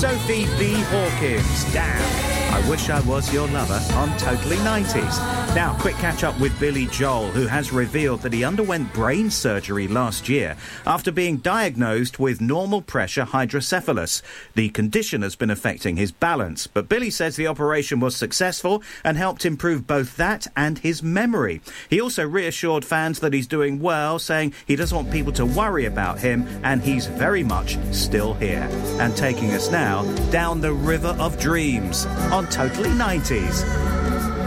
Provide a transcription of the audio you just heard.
Sophie B. Hawkins, Damn. I Wish I Was Your Lover on Totally 90s. Now, quick catch-up with Billy Joel, who has revealed that he underwent brain surgery last year after being diagnosed with normal pressure hydrocephalus. The condition has been affecting his balance, but Billy says the operation was successful and helped improve both that and his memory. He also reassured fans that he's doing well, saying he doesn't want people to worry about him and he's very much still here. And taking us now down the River of Dreams on Totally 90s.